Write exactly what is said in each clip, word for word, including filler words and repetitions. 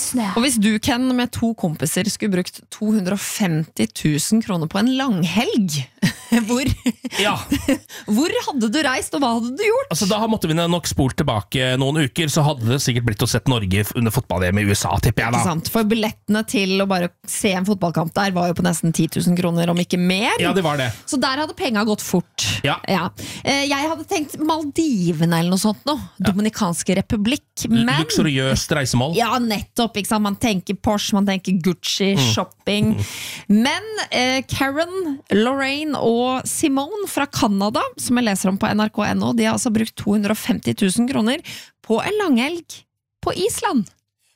snö. Og hvis du, Ken, med to kompiser skulle brukt to hundre og femti tusen kroner på en langhelg, hvor, Ja. hvor hadde du reist, og hva hadde du gjort? Altså, da måtte vi nok spolt tilbake noen uker, så hadde det sikkert blitt å sett Norge under fotball-E M i U S A, tipper jeg da. Ikke sant? For billettene til å bare se en fotballkamp der var jo på nesten ti tusen kroner, om ikke mer. Ja, det var det. Så der hadde penga gått fort. Ja. Ja. Eh, Jeg hadde tenkt Maldivene eller noe sånt nå. Dominikanske republikk. Men Luksuriøst reisemål. ja, nettopp, ikke sant? Man tenker Porsche, man tenker Gucci, shopping. Men eh, Karen, Lorraine og Simone fra Canada, som jeg leser om på N R K punkt N O, de har altså brukt to hundre og femti tusen kroner på en langhelg på Island.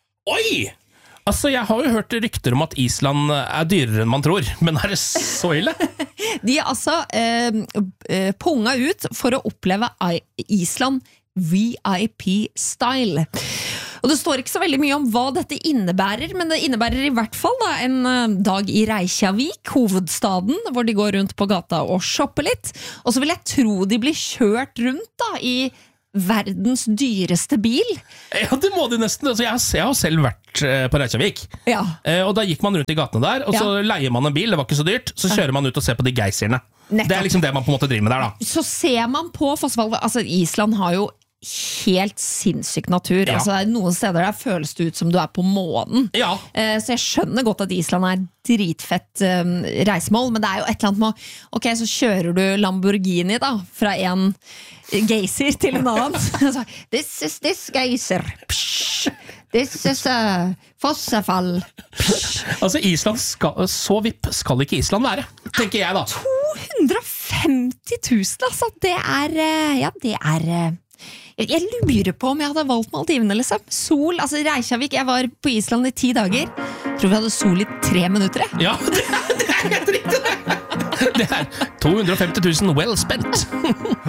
Oi! Altså, jeg har jo hørt rykter om at Island er dyrere enn man tror, men er det så ille? De har altså eh, eh, punga ut for å oppleve I- Island V I P-style. Og det står ikke så veldig mye om hva dette innebærer, men det innebærer i hvert fall da, en eh, dag i Reykjavik, hovedstaden, hvor de går rundt på gata og shopper litt. Og så vil jeg tro de blir kjørt rundt da, i verdens dyreste bil. Ja, det må de nesten. Altså, jeg, har, jeg har selv vært eh, på Reykjavik, Ja. eh, og da gikk man rundt i gatene der, og så leier man en bil, det var ikke så dyrt, så kjører man ut og ser på de geysirene. Nettopp. Det er liksom det man på en måte driver med der da. Så ser man på Fossefall, altså Island har jo helt sinnssyk natur. Ja. Altså, det er noen steder der føles det ut som du er på månen. Ja. Eh, Så jeg skjønner godt at Island er dritfett um, reisemål, men det er jo et eller annet med å- ok, så kjører du Lamborghini da, fra en geysir til en annen. Så, this is this geysir. Psh. This is uh, Fossefall. Altså, Island skal, så vipp skal ikke Island være, tenker jeg da. to hundre og femti tusen, altså. Det er eh, Ja, det er eh, jeg, jeg lurer på om jeg hadde valgt Maldivene, liksom. Sol, altså Reykjavik. Jeg var på Island i ti dager. Tror vi hadde sol i tre minutter. jeg. Ja, det er, det er helt riktig det. Det er to hundre og femti tusen well spent.